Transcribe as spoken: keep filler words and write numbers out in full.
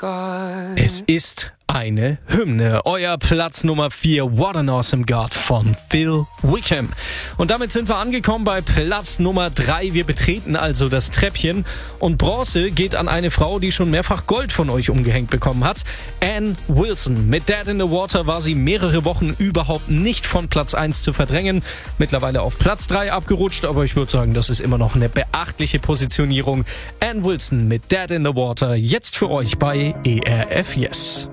God. Es ist eine Hymne. Euer Platz Nummer vier, What an Awesome God von Phil Wickham. Und damit sind wir angekommen bei Platz Nummer drei. Wir betreten also das Treppchen. Und Bronze geht an eine Frau, die schon mehrfach Gold von euch umgehängt bekommen hat. Ann Wilson. Mit Dead in the Water war sie mehrere Wochen überhaupt nicht von Platz eins zu verdrängen. Mittlerweile auf Platz drei abgerutscht, aber ich würde sagen, das ist immer noch eine beachtliche Positionierung. Ann Wilson mit Dead in the Water, jetzt für euch bei E R F Yes.